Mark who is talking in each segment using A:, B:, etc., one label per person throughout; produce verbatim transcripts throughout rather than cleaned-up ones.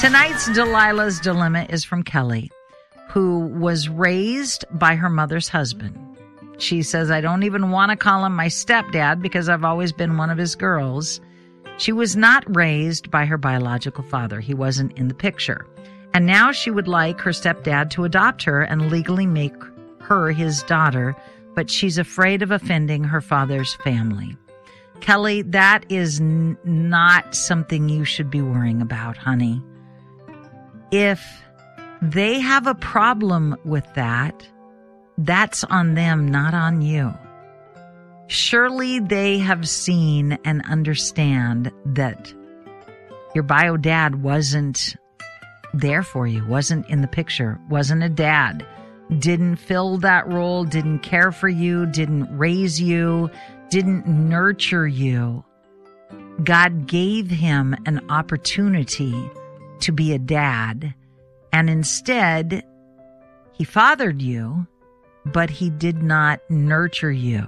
A: Tonight's Delilah's Dilemma is from Kelly, who was raised by her mother's husband. She says, I don't even want to call him my stepdad because I've always been one of his girls. She was not raised by her biological father. He wasn't in the picture. And now she would like her stepdad to adopt her and legally make her his daughter, but she's afraid of offending her father's family. Kelly, that is n- not something you should be worrying about, honey. If they have a problem with that, that's on them, not on you. Surely they have seen and understand that your bio dad wasn't there for you, wasn't in the picture, wasn't a dad, didn't fill that role, didn't care for you, didn't raise you, didn't nurture you. God gave him an opportunity to be a dad, and instead he fathered you, but he did not nurture you.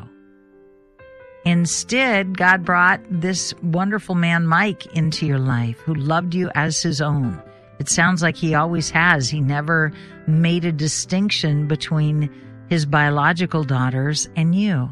A: Instead, God brought this wonderful man, Mike, into your life who loved you as his own. It sounds like he always has. He never made a distinction between his biological daughters and you.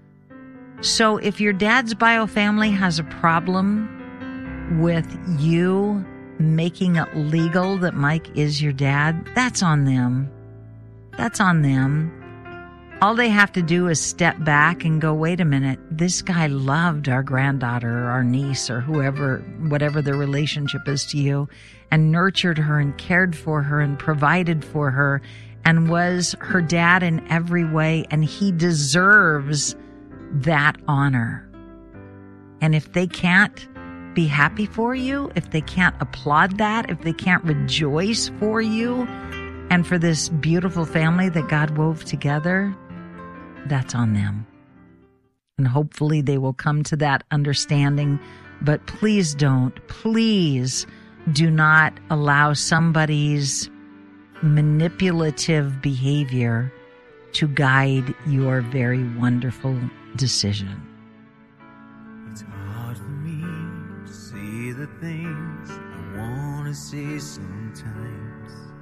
A: So if your dad's bio family has a problem with you making it legal that Mike is your dad, that's on them. That's on them. All they have to do is step back and go, wait a minute, this guy loved our granddaughter or our niece or whoever, whatever the relationship is to you, and nurtured her and cared for her and provided for her and was her dad in every way, and he deserves that honor. And if they can't be happy for you, if they can't applaud that, if they can't rejoice for you and for this beautiful family that God wove together, that's on them. And hopefully they will come to that understanding. But please don't, please do not allow somebody's manipulative behavior to guide your very wonderful decision.
B: It's hard for me to say the things I want to say sometimes.